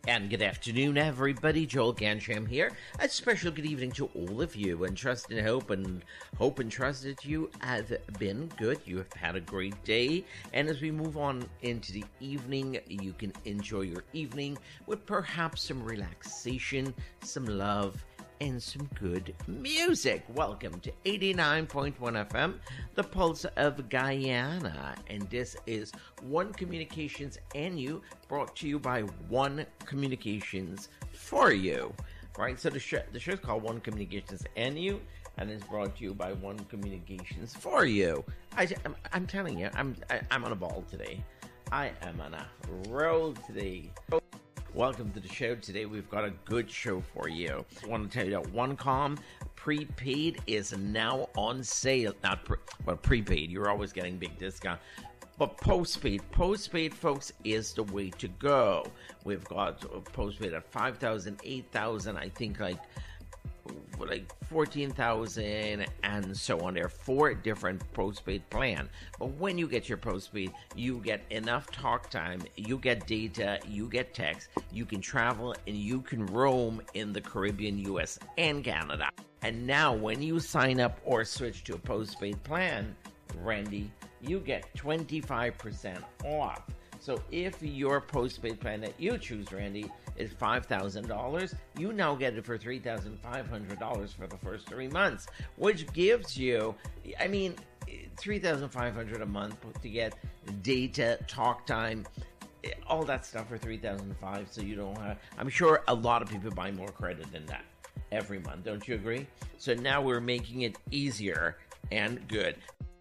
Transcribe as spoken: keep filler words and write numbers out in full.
And good afternoon, everybody. Joel Gansham here. A special good evening to all of you, and trust and hope and hope and trust that you have been good. You have had a great day, and as we move on into the evening, you can enjoy your evening with perhaps some relaxation, some love, and some good music. Welcome to eighty-nine point one F M, the Pulse of Guyana, and this is One Communications and You, brought to you by One Communications for You. Right, so the show the show's called One Communications and You, and it's brought to you by One Communications for You. I, I'm, I'm telling you, I'm I, I'm on a ball today. I am on a roll today. Welcome to the show. Today we've got a good show for you. I want to tell you that OneCom prepaid is now on sale. Not pre- well, prepaid, you're always getting big discount. But postpaid, postpaid, folks, is the way to go. We've got postpaid at five thousand, eight thousand, I think like like fourteen thousand, and so on. There are four different postpaid plans. But when you get your postpaid, you get enough talk time, you get data, you get text, you can travel, and you can roam in the Caribbean, U S, and Canada. And now when you sign up or switch to a postpaid plan, Randy, you get twenty-five percent off. So if your postpaid plan that you choose, Randy, is five thousand dollars, you now get it for three thousand five hundred dollars for the first three months, which gives you, I mean, three thousand five hundred dollars a month to get data, talk time, all that stuff for three thousand five hundred dollars, so you don't have, I'm sure a lot of people buy more credit than that every month, don't you agree? So now we're making it easier and good.